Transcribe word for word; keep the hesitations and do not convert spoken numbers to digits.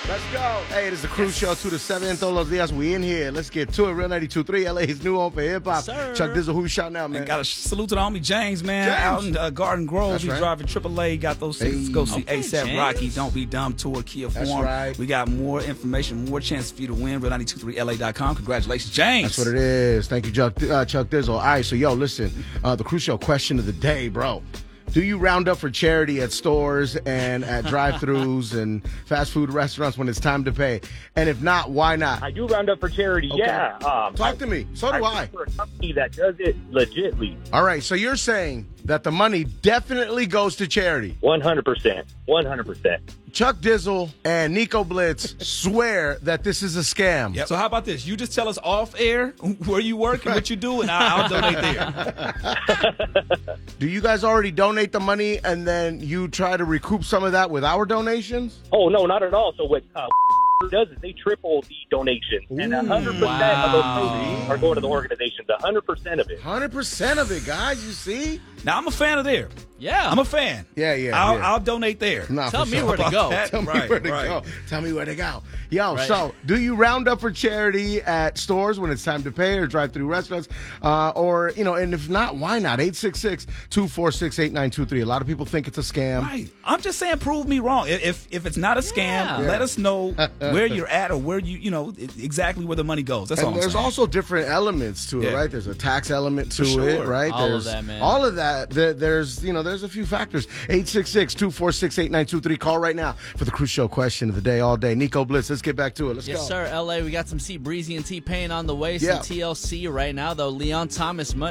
Let's go. Hey, it is the Cruise Show to the seventh. Todos los días. We in here. Let's get to it. Real ninety-two point three, L A's new home for hip-hop. Yes, Chuck Dizzle, who you shouting out, man? And got a salute to the homie James, man. James. Out in uh, Garden Grove. That's He's right. driving triple A. Got those tickets. Hey. Go see Okay, ASAP James. Rocky. Don't Be Dumb Tour, Kia That's Forum. right. We got more information, more chances for you to win. Real ninety-two point three L A dot com. Congratulations, James. That's what it is. Thank you, Chuck, uh, Chuck Dizzle. All right, so, yo, listen. Uh, the Cruise Show question of the day, bro. Do you round up for charity at stores and at drive-thrus and fast food restaurants when it's time to pay? And if not, why not? I do round up for charity, Okay. yeah. Um, Talk to me. So do I. work for a company that does it legitly. All right, so you're saying that the money definitely goes to charity. one hundred percent. one hundred percent. Chuck Dizzle and Nico Blitz swear that this is a scam. Yep. So how about this? You just tell us off air where you work and what you do, and I'll, I'll donate there. Do you guys already donate the money and then you try to recoup some of that with our donations? Oh, no, not at all. So what uh, does is they triple the donations. And one hundred percent Wow. of those proceeds are going to the organizations. one hundred percent of it. one hundred percent of it, guys, you see? Now, I'm a fan of there. Yeah. I'm a fan. Yeah, yeah, I'll, yeah. I'll donate there. Nah, Tell for me sure. where to go. Tell me Right, where to right. go. Tell me where to go. Yo, Right. so do you round up for charity at stores when it's time to pay or drive-through restaurants? Uh, or, you know, and if not, why not? eight six six, two four six, eight nine two three. A lot of people think it's a scam. Right. I'm just saying, prove me wrong. If if, if it's not a scam, Yeah. let us know where you're at or where you, you know, exactly where the money goes. That's all And I'm there's saying. also different elements to it, Yeah. right? There's a tax element to For it, sure. right? All of there's that, man. all of that. There, there's, you know, there's a few factors. eight six six, two four six, eight nine two three. Call right now for the Cruise Show question of the day all day. Nico Blitz, let's get back to it. Let's Yes, go. sir. L A, we got some C Breezy and T Pain on the way. Some Yeah. T L C right now, though. Leon Thomas.